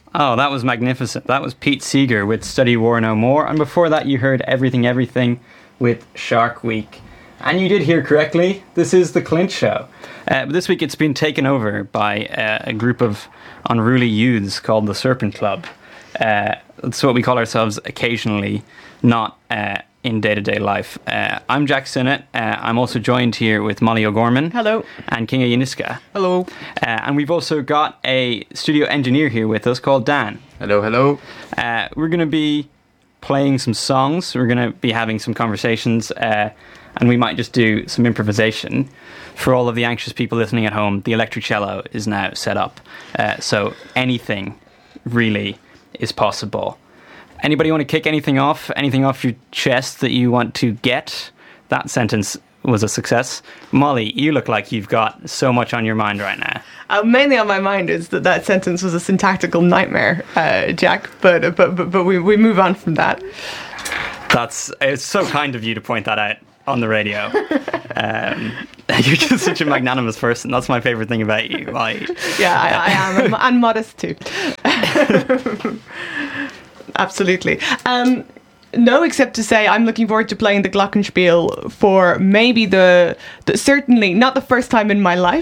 Oh, that was magnificent. That was Pete Seeger with Study War No More. And before that, you heard Everything Everything with Shark Week. And you did hear correctly, this is The Clint Show. But this week it's been taken over by a group of unruly youths called the Serpent Club. That's what we call ourselves occasionally, not in day-to-day life. I'm Jack Sinnott. I'm also joined here with Molly O'Gorman. Hello. And Kinga Yaniska. Hello. And we've also got a studio engineer here with us called Dan. Hello, hello. We're going to be playing some songs. We're going to be having some conversations. And we might just do some improvisation. For all of the anxious people listening at home, the electric cello is now set up. So anything really is possible. Anybody want to kick anything off? Anything off your chest that you want to get? That sentence was a success. Molly, you look like you've got so much on your mind right now. Mainly on my mind is that sentence was a syntactical nightmare, Jack. But we move on from that. It's so kind of you to point that out on the radio. You're just such a magnanimous person. That's my favorite thing about you. Yeah, I am. I'm modest too. Absolutely. No, except to say I'm looking forward to playing the Glockenspiel for maybe the certainly not the first time in my life,